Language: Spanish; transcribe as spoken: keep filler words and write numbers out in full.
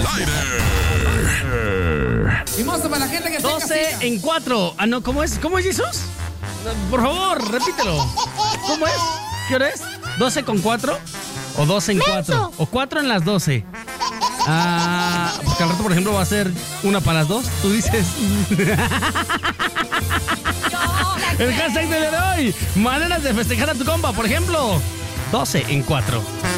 aire. Y mozo para la gente que doce en cuatro. Ah, no, ¿cómo es? ¿Cómo es, Jesús? Por favor, repítelo. ¿Cómo es? ¿Qué hora es? ¿doce con cuatro? ¿O doce en cuatro? ¿O cuatro en las doce? Ah, porque al rato, por ejemplo, va a ser una para las dos. Tú dices. El hashtag de hoy. Maneras de festejar a tu compa. Por ejemplo, doce en cuatro.